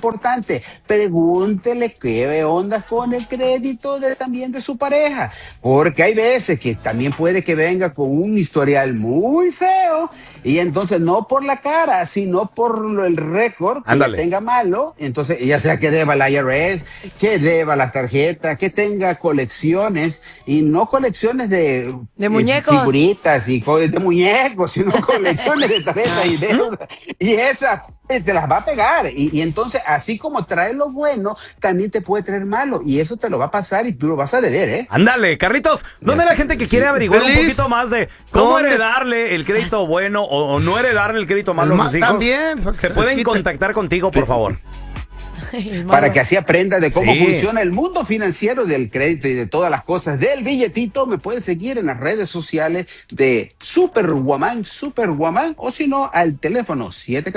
importante, pregúntele qué onda con el crédito también de su pareja, porque hay veces que también puede que venga con un historial muy feo y entonces no por la cara, sino por el récord que ya tenga malo, entonces ya sea que deba la IRS, que deba las tarjetas, que tenga colecciones y no colecciones de muñecos, figuritas y de muñecos, sino colecciones de tarjetas y deudas. Y esa te las va a pegar. Y entonces, así como trae lo bueno, también te puede traer malo. Y eso te lo va a pasar y tú lo vas a deber, ¿eh? Ándale, Carlitos, ¿dónde la gente que quiere averiguar un poquito más de cómo heredarle el crédito bueno o no heredarle el crédito malo a sus hijos? También. Se pueden contactar contigo, por favor. Para que así aprenda de cómo funciona el mundo financiero del crédito y de todas las cosas del billetito, me puedes seguir en las redes sociales de Superwoman, o si no, al teléfono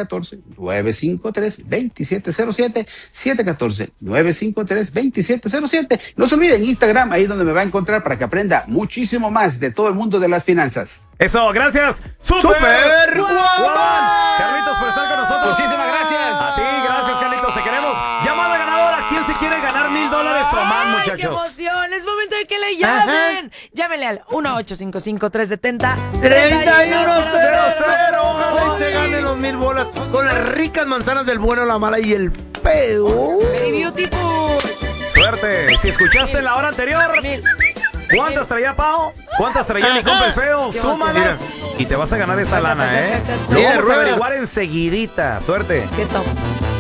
714-953-2707, 714-953-2707. No se olviden, Instagram, ahí donde me va a encontrar para que aprenda muchísimo más de todo el mundo de las finanzas. Eso, gracias. Superwoman. Carlitos, por estar con nosotros. Muchísimas gracias. A ti, gracias, Carlitos, te queremos. Llamada ganadora, ¿quién se quiere ganar $1,000 o más, muchachos? ¡Qué emoción! Es momento de que le llamen. Llámenle al 1-855-370-3100. Ojalá y se ganen los $1,000 con las ricas manzanas del bueno, la mala y el feo. Very beautiful. Suerte. Si escuchaste la hora anterior, ¿cuántas traía Pao? ¿Cuántas traía mi compa el feo? Súmalas y te vas a ganar esa lana, ¿eh? Lo vamos a averiguar enseguidita. Suerte. Qué top.